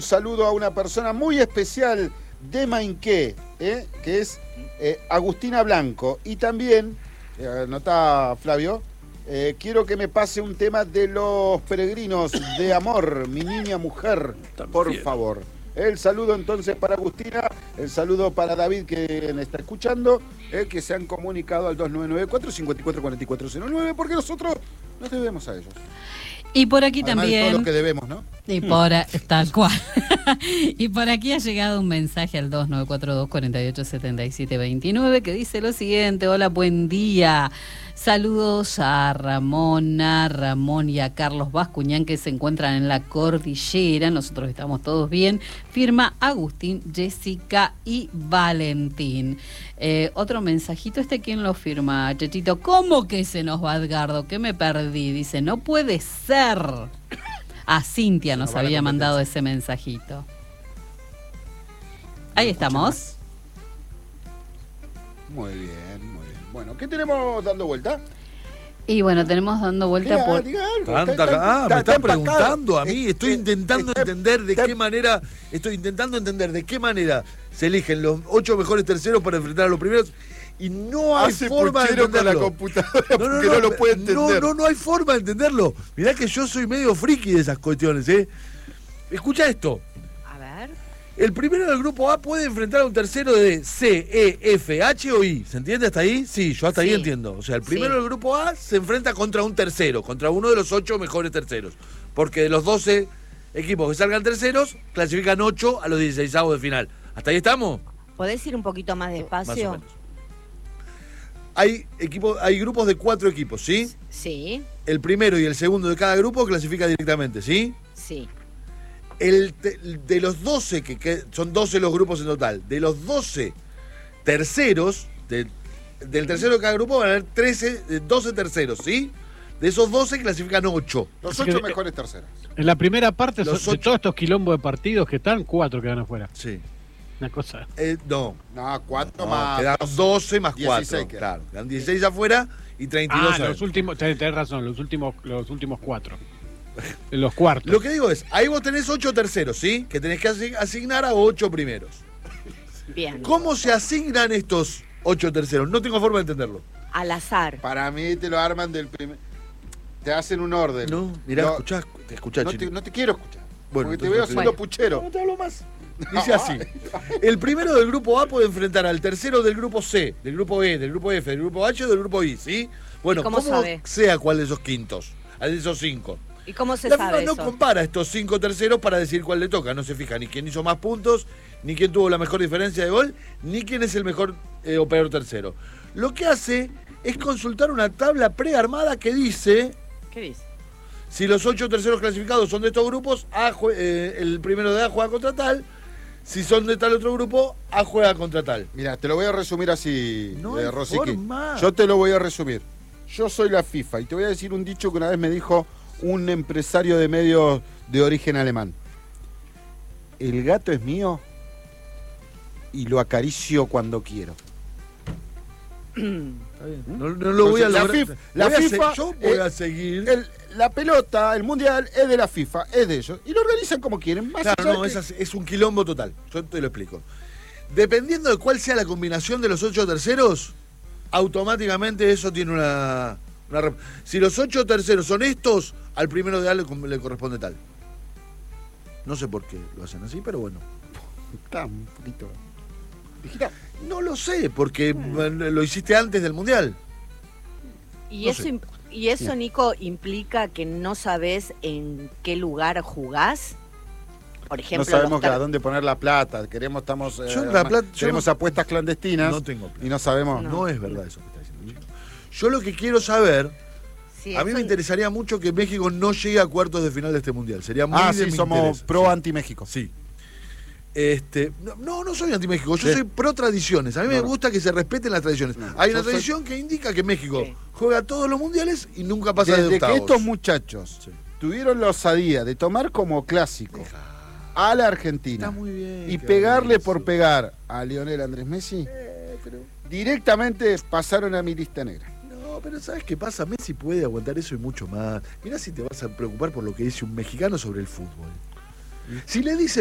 saludo a una persona muy especial de Mainqué, que es Agustina Blanco. Y también, anotá Flavio, quiero que me pase un tema de los peregrinos de amor, mi niña mujer, por favor. El saludo entonces para Agustina, el saludo para David que me está escuchando, que se han comunicado al 2994-544409, porque nosotros nos debemos a ellos. Y por aquí además también. De todo lo que debemos, ¿no? Y tal cual. Y por aquí ha llegado un mensaje al 2942-487729 que dice lo siguiente: hola, buen día. Saludos a Ramona, Ramón y a Carlos Bascuñán, que se encuentran en la cordillera. Nosotros estamos todos bien. Firma Agustín, Jessica y Valentín. Otro mensajito, ¿quién lo firma? Chechito, ¿cómo que se nos va Edgardo? ¿Qué me perdí? Dice, no puede ser. A Cintia nos había mandado ese mensajito. Ahí estamos. Muy bien, muy bien. Bueno, ¿qué tenemos dando vuelta? Y bueno, tenemos dando vuelta por... me están preguntando a mí. Estoy intentando entender de qué manera se eligen los 8 mejores terceros para enfrentar a los primeros. Y no hay forma de entenderlo. Con la computadora porque no lo puede entender. No hay forma de entenderlo. Mirá que yo soy medio friki de esas cuestiones, ¿eh? Escucha esto. A ver. El primero del grupo A puede enfrentar a un tercero de C, E, F, H o I. ¿Se entiende hasta ahí? Sí, yo hasta ahí entiendo. O sea, el primero del grupo A se enfrenta contra un tercero, contra uno de los 8 mejores terceros. Porque de los 12 equipos que salgan terceros, clasifican 8 a los 16avos de final. ¿Hasta ahí estamos? ¿Podés ir un poquito más despacio? Más o menos. Hay grupos de 4 equipos, ¿sí? Sí. El primero y el segundo de cada grupo clasifica directamente, ¿sí? Sí. De los 12, que son 12 los grupos en total, de los 12 terceros, del tercero de cada grupo van a haber 12 terceros, ¿sí? De esos 12 clasifican 8. Los 8 mejores terceros. En la primera parte, de todos estos quilombos de partidos que están, 4 quedan afuera. Sí. Una cosa. No, 4 más. Quedan 12 más 4. 16 claro. Quedan 16 afuera y 32 los últimos, tenés razón, los últimos 4. Los cuartos. Lo que digo es, ahí vos tenés 8 terceros, ¿sí? Que tenés que asignar a 8 primeros. Bien. ¿Cómo se asignan estos 8 terceros? No tengo forma de entenderlo. Al azar. Para mí te lo arman del primer... Te hacen un orden. No, mirá, te escuchás, no te quiero escuchar. Bueno, porque te veo siendo puchero. No te hablo más. Dice así. El primero del grupo A puede enfrentar al tercero del grupo C, del grupo E, del grupo F, del grupo H o del grupo I, ¿sí? Bueno, ¿cómo sabe? Sea cuál de esos quintos, de esos 5. ¿Y cómo se La sabe FIFA eso? no compara estos 5 terceros para decir cuál le toca. No se fija ni quién hizo más puntos, ni quién tuvo la mejor diferencia de gol, ni quién es el mejor o peor tercero. Lo que hace es consultar una tabla prearmada que dice... ¿Qué dice? Si los 8 terceros clasificados son de estos grupos, el primero de A juega contra tal. Si son de tal otro grupo, A juega contra tal. Mira, te lo voy a resumir así, Rosicky. Forma. Yo te lo voy a resumir. Yo soy la FIFA y te voy a decir un dicho que una vez me dijo un empresario de medios de origen alemán. El gato es mío y lo acaricio cuando quiero. Está bien. No lo voy a lograr. La FIFA yo voy a seguir. La pelota, el mundial es de la FIFA, es de ellos. Y lo organizan como quieren. Más claro, no, es un quilombo total. Yo te lo explico. Dependiendo de cuál sea la combinación de los 8 terceros, automáticamente eso tiene una si los 8 terceros son estos, al primero de A le corresponde tal. No sé por qué lo hacen así, pero bueno. Está un poquito digital. No lo sé, porque lo hiciste antes del mundial. Y eso, Nico, implica que no sabés en qué lugar jugás. Por ejemplo, no sabemos a dónde poner la plata. Queremos apuestas clandestinas. No tengo plata. Y no sabemos. No es verdad eso que está diciendo. Yo lo que quiero saber, a mí me interesaría mucho que México no llegue a cuartos de final de este mundial. Sería muy de mi somos interés. pro anti-México. Sí. No soy anti-México, yo soy pro tradiciones. A mí me gusta que se respeten las tradiciones. Hay una tradición que indica que México juega todos los mundiales y nunca pasa de octavos. Desde que estos muchachos tuvieron la osadía de tomar como clásico a la Argentina y pegarle por pegar a Lionel Andrés Messi, directamente pasaron a mi lista negra. No, pero ¿sabes qué pasa? Messi puede aguantar eso y mucho más. Mirá si te vas a preocupar por lo que dice un mexicano sobre el fútbol. Si le dice